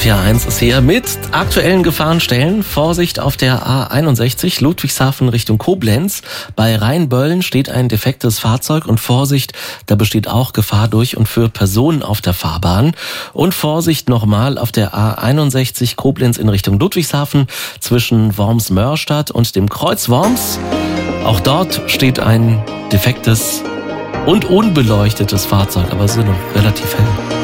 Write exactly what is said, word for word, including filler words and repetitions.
vier eins ist hier mit aktuellen Gefahrenstellen. Vorsicht auf der A einundsechzig, Ludwigshafen Richtung Koblenz. Bei Rheinböllen steht ein defektes Fahrzeug und Vorsicht, da besteht auch Gefahr durch und für Personen auf der Fahrbahn. Und Vorsicht nochmal auf der A einundsechzig, Koblenz in Richtung Ludwigshafen zwischen Worms-Mörstadt und dem Kreuz Worms. Auch dort steht ein defektes und unbeleuchtetes Fahrzeug, aber es ist noch relativ hell.